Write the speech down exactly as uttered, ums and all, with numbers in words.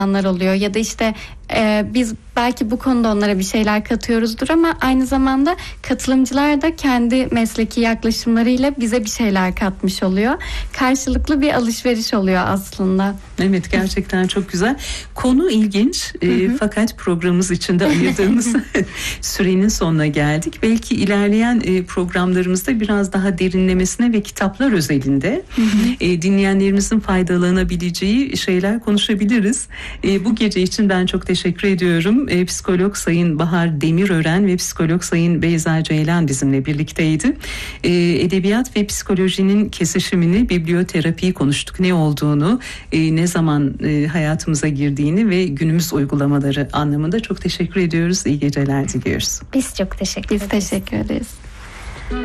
anlar oluyor ya da işte e, biz belki bu konuda onlara bir şeyler katıyoruzdur ama aynı zamanda katılımcılar da kendi mesleki yaklaşımlarıyla bize bir şeyler katmış oluyor. Karşılıklı bir alışveriş oluyor aslında. Evet, gerçekten çok güzel. Konu ilginç e, fakat programımız içinde ayırdığımız sürenin sonuna geldik. Belki ilerleyen e, programlarımızda biraz daha derinlemesine ve kitaplar özelinde e, dinleyenlerimizin faydalanabileceği şeyler konuşabiliriz. E, bu gece için ben çok teşekkür ediyorum. E, psikolog Sayın Bahar Demirören ve psikolog Sayın Beyza Ceylan bizimle birlikteydi. E, edebiyat ve psikolojinin kesişimini, biblioterapiyi konuştuk. Ne olduğunu, e, ne zaman e, hayatımıza girdiğini ve günümüz uygulamaları anlamında çok teşekkür ediyoruz. İyi geceler diliyoruz. Biz çok teşekkür ederiz. Biz teşekkür ederiz.